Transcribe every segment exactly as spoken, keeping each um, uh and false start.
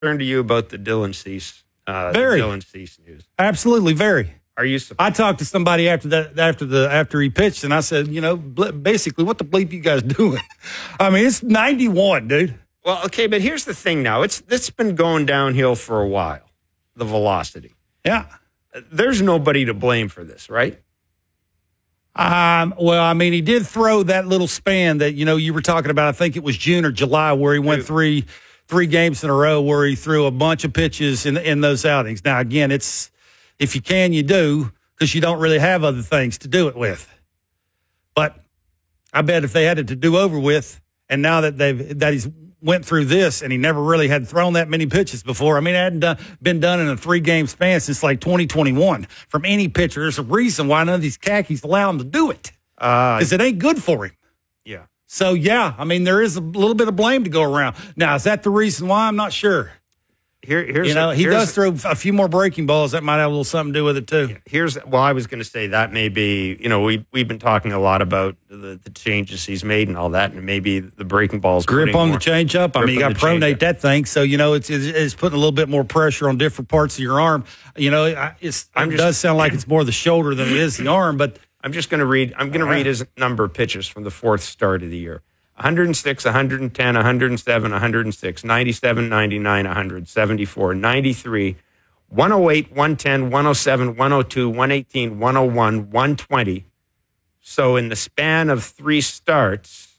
Turn to you about the Dylan Cease, uh, very. The Dylan Cease news. Absolutely, very. Are you surprised? I talked to somebody after that, after the after he pitched, and I said, you know, basically, what the bleep you guys doing? I mean, it's ninety-one, dude. Well, okay, but here's the thing. Now, it's it's been going downhill for a while. The velocity. Yeah. There's nobody to blame for this, right? Um. Well, I mean, he did throw that little span that you know you were talking about. I think it was June or July where he went three three games in a row where he threw a bunch of pitches in in those outings. Now, again, it's. If you can, you do, because you don't really have other things to do it with. But I bet if they had it to do over with, and now that they've that he's went through this, and he never really had thrown that many pitches before. I mean, it hadn't done, been done in a three-game span since like twenty twenty-one from any pitcher. There's a reason why none of these khakis allow him to do it, because uh, it ain't good for him. Yeah. So, yeah, I mean, there is a little bit of blame to go around. Now, is that the reason why? I'm not sure. Here, here's you know, a, he does throw a few more breaking balls. That might have a little something to do with it, too. Here's, well, I was going to say that maybe, you know, we, we've been talking a lot about the, the changes he's made and all that, and maybe the breaking balls. Grip on the changeup. I mean, you got to pronate that thing. So, you know, it's, it's it's putting a little bit more pressure on different parts of your arm. You know, it's, it just, does sound like it's more the shoulder than it is the arm, but. I'm just going to read, I'm going to read right. his number of pitches from the fourth start of the year. one oh six, one ten, one oh seven, one oh six, ninety-seven, ninety-nine, one hundred, seventy-four, ninety-three, one oh eight, one ten, one oh seven, one oh two, one eighteen, one oh one, one twenty. So in the span of three starts,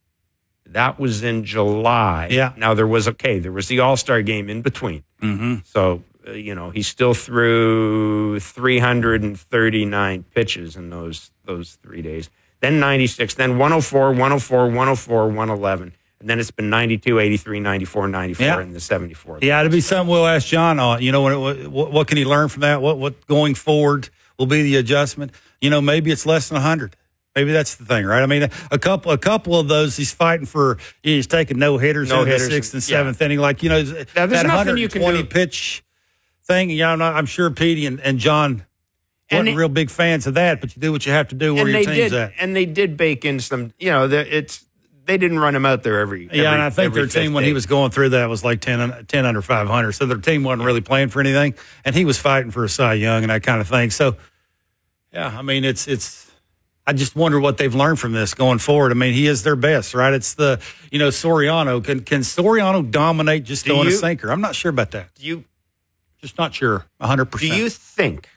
that was in July. Yeah. Now there was, okay, there was the All-Star game in between. Mm-hmm. So, uh, you know, he still threw three hundred thirty-nine pitches in those those three days. Then ninety-six, then one oh four, one oh four, one oh four, one eleven. And then it's been ninety-two, eighty-three, ninety-four, ninety-four, yeah. and the seventy-four. Yeah, it'll be something we'll ask John on. You know, what, what, what can he learn from that? What what going forward will be the adjustment? You know, maybe it's less than one hundred. Maybe that's the thing, right? I mean, a couple a couple of those, he's fighting for, he's taking no-hitters no in hitters, the sixth and yeah. seventh inning. Like, you know, now, that nothing you can do. pitch thing, you know, I'm, not, I'm sure Petey and, and John weren't and real big fans of that, but you do what you have to do where your team's did, at. And they did bake in some, you know, it's they didn't run him out there every, every Yeah, and I think their team, when day. he was going through that, was like ten, ten under five hundred. So their team wasn't really playing for anything, and he was fighting for a Cy Young and that kind of thing. So, yeah, I mean, it's it's. I just wonder what they've learned from this going forward. I mean, he is their best, right? It's the, you know, Soriano. Can can Soriano dominate just do throwing you, a sinker? I'm not sure about that. Do you just not sure, one hundred percent. Do you think,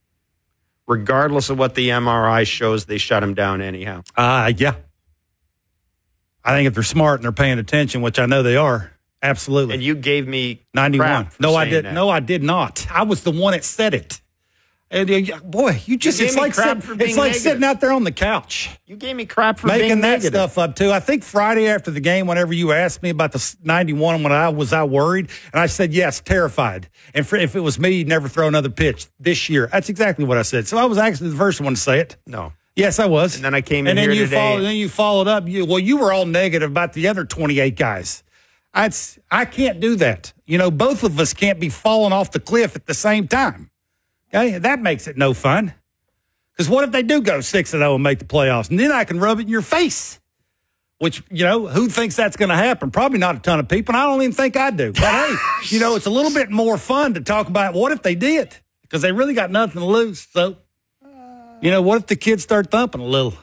regardless of what the M R I shows, they shut him down anyhow? Uh, yeah. I think if they're smart and they're paying attention, which I know they are, absolutely. And you gave me ninety-one. No, I did. That. No, I did not. I was the one that said it. And uh, boy, you just, you it's like, sit, it's like negative. sitting out there on the couch. You gave me crap for making being that negative. stuff up too. I think Friday after the game, whenever you asked me about the ninety-one, when I was I worried, and I said yes, terrified. And for, if it was me, you'd never throw another pitch this year. That's exactly what I said. So I was actually the first one to say it. No. Yes, I was. And then I came in and then here you today. Followed, and then you followed up. You, well, you were all negative about the other twenty-eight guys. I'd, I can't do that. You know, both of us can't be falling off the cliff at the same time. Okay, that makes it no fun. Because what if they do go six and zero and make the playoffs, and then I can rub it in your face? Which, you know, who thinks that's going to happen? Probably not a ton of people. And I don't even think I do. But hey, you know, it's a little bit more fun to talk about what if they did, because they really got nothing to lose. So, you know, what if the kids start thumping a little?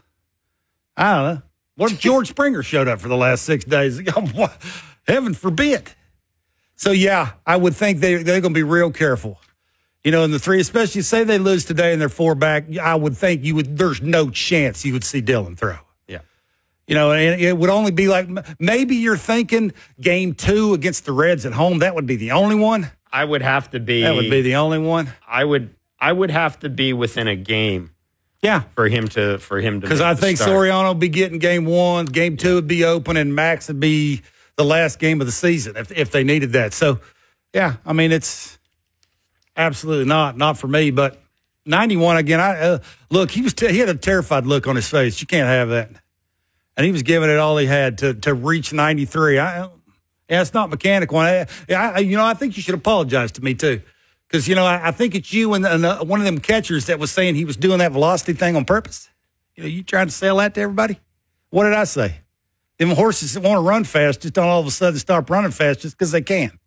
I don't know. What if George Springer showed up for the last six days? Heaven forbid. So yeah, I would think they they're going to be real careful. You know, in the three, especially say they lose today and they're four back, I would think you would, there's no chance you would see Dylan throw. Yeah. You know, and it would only be like, maybe you're thinking game two against the Reds at home. That would be the only one. I would have to be. That would be the only one. I would, I would have to be within a game. Yeah. For him to, for him to, because I think start. Soriano would be getting game one, game two would be open, and Max would be the last game of the season if, if they needed that. So, yeah, I mean, it's, absolutely not. Not for me, but ninety-one again. I uh, look, he was t- he had a terrified look on his face. You can't have that. And he was giving it all he had to to reach ninety-three. I, yeah, it's not mechanical. I, I, you know, I think you should apologize to me too, because you know I, I think it's you and, and uh, one of them catchers that was saying he was doing that velocity thing on purpose. You know, you trying to sell that to everybody? What did I say? Them horses that want to run fast just don't all of a sudden stop running fast just because they can.